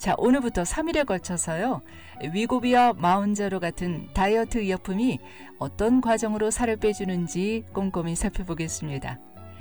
자, 오늘부터 3일에 걸쳐서요. 위고비와 마운자로 같은 다이어트 의약품이 어떤 과정으로 살을 빼주는지 꼼꼼히 살펴보겠습니다.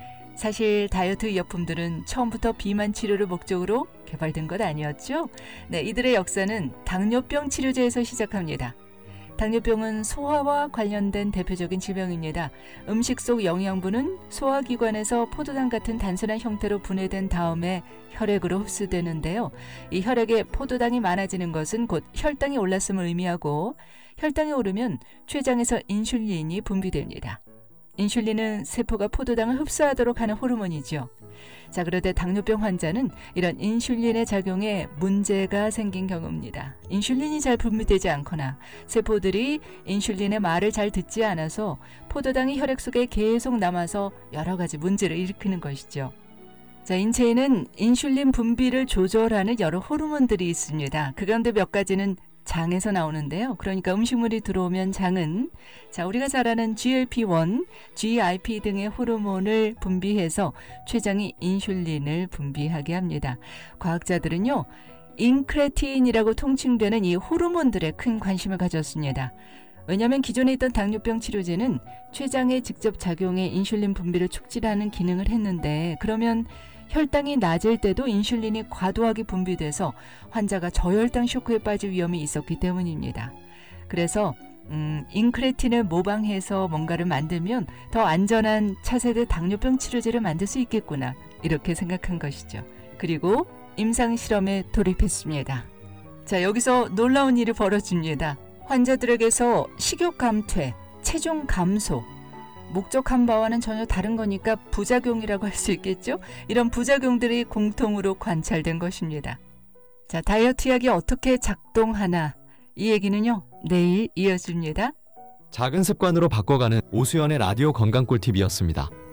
사실 다이어트 의약품들은 처음부터 비만 치료를 목적으로 개발된 것 아니었죠? 네, 이들의 역사는 당뇨병 치료제에서 시작합니다. 당뇨병은 소화와 관련된 대표적인 질병입니다. 음식 속 영양분은 소화기관에서 포도당 같은 단순한 형태로 분해된 다음에 혈액으로 흡수되는데요. 이 혈액에 포도당이 많아지는 것은 곧 혈당이 올랐음을 의미하고, 혈당이 오르면 췌장에서 인슐린이 분비됩니다. 인슐린은 세포가 포도당을 흡수하도록 하는 호르몬이죠. 자, 그런데 당뇨병 환자는 이런 인슐린의 작용에 문제가 생긴 경우입니다. 인슐린이 잘 분비되지 않거나 세포들이 인슐린의 말을 잘 듣지 않아서 포도당이 혈액 속에 계속 남아서 여러 가지 문제를 일으키는 것이죠. 자, 인체에는 인슐린 분비를 조절하는 여러 호르몬들이 있습니다. 그 가운데 몇 가지는 장에서 나오는데요. 그러니까 음식물이 들어오면 장은 우리가 잘 아는 GLP-1, GIP 등의 호르몬을 분비해서 췌장이 인슐린을 분비하게 합니다. 과학자들은요, 인크레틴이라고 통칭되는 이 호르몬들에 큰 관심을 가졌습니다. 왜냐하면 기존에 있던 당뇨병 치료제는 췌장에 직접 작용해 인슐린 분비를 촉진하는 기능을 했는데, 그러면 혈당이 낮을 때도 인슐린이 과도하게 분비돼서 환자가 저혈당 쇼크에 빠질 위험이 있었기 때문입니다. 그래서 인크레틴을 모방해서 뭔가를 만들면 더 안전한 차세대 당뇨병 치료제를 만들 수 있겠구나, 이렇게 생각한 것이죠. 그리고 임상실험에 돌입했습니다. 자, 여기서 놀라운 일이 벌어집니다. 환자들에게서 식욕 감퇴, 체중 감소, 목적한 바와는 전혀 다른 거니까 부작용이라고 할 수 있겠죠? 이런 부작용들이 공통으로 관찰된 것입니다. 자, 다이어트 약이 어떻게 작동하나, 이 얘기는요, 내일 이어집니다. 작은 습관으로 바꿔가는 오수연의 라디오 건강 꿀팁이었습니다.